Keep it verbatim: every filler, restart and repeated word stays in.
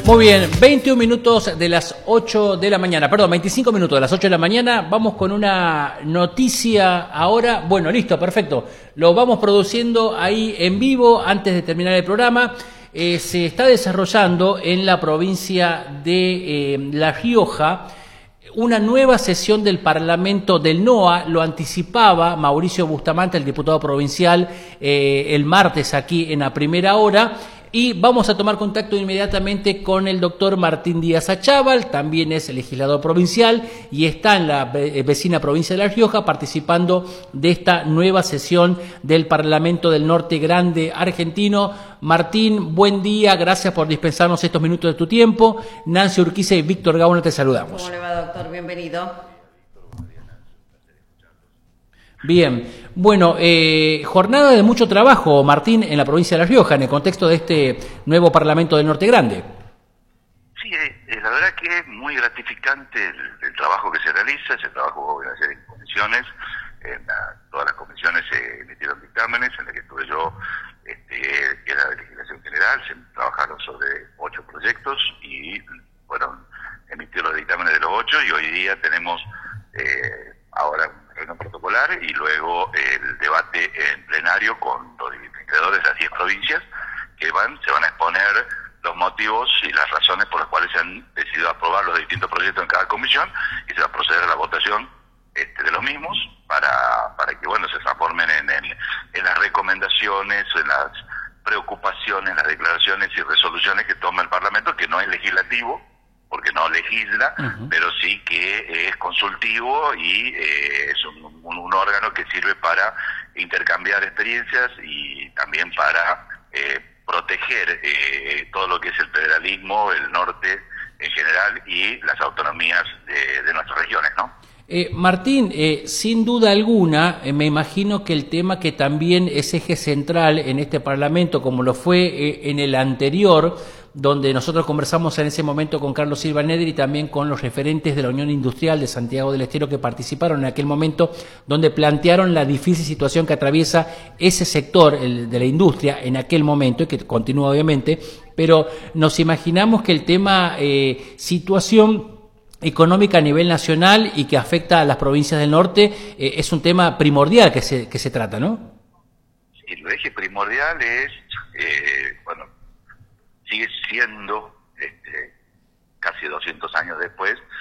Muy bien, veintiún minutos de las ocho de la mañana, perdón, veinticinco minutos de las ocho de la mañana, vamos con una noticia ahora. Bueno, listo, perfecto, lo vamos produciendo ahí en vivo antes de terminar el programa. Eh, se está desarrollando en la provincia de eh, La Rioja una nueva sesión del Parlamento del NOA. Lo anticipaba Mauricio Bustamante, el diputado provincial, eh, el martes aquí en la primera hora. Y vamos a tomar contacto inmediatamente con el doctor Martín Díaz Achával, también es legislador provincial y está en la vecina provincia de La Rioja participando de esta nueva sesión del Parlamento del Norte Grande argentino. Martín, buen día, gracias por dispensarnos estos minutos de tu tiempo. Nancy Urquiza y Víctor Gauna te saludamos. ¿Cómo le va, doctor? Bienvenido. Bien, bueno, eh, jornada de mucho trabajo, Martín, en la provincia de La Rioja, en el contexto de este nuevo Parlamento del Norte Grande. Sí, eh, la verdad que es muy gratificante el, el trabajo que se realiza, ese trabajo voy a hacer en comisiones, en la, todas las comisiones se emitieron dictámenes, en la que estuve yo, este, que era de legislación general, se trabajaron sobre ocho proyectos y fueron emitidos los dictámenes de los ocho y hoy día tenemos eh, ahora reunión protocolar y luego el debate en plenario con los legisladores de las diez provincias que van se van a exponer los motivos y las razones por las cuales se han decidido aprobar los distintos proyectos en cada comisión y se va a proceder a la votación este, de los mismos para para que bueno se transformen en, en, en las recomendaciones, en las preocupaciones, las declaraciones y resoluciones que toma el Parlamento, que no es legislativo porque no legisla, uh-huh. pero sí que es consultivo y eh, es un, un, un órgano que sirve para intercambiar experiencias y también para eh, proteger eh, todo lo que es el federalismo, el norte en general y las autonomías de, de nuestras regiones, ¿no? Eh, Martín, eh, sin duda alguna, eh, me imagino que el tema que también es eje central en este Parlamento, como lo fue eh, en el anterior, donde nosotros conversamos en ese momento con Carlos Silva Nedri y también con los referentes de la Unión Industrial de Santiago del Estero que participaron en aquel momento, donde plantearon la difícil situación que atraviesa ese sector el de la industria en aquel momento y que continúa obviamente, pero nos imaginamos que el tema eh, situación económica a nivel nacional y que afecta a las provincias del norte eh, es un tema primordial que se que se trata, ¿no? El eje primordial es, eh, bueno, sigue siendo, este, casi doscientos años después,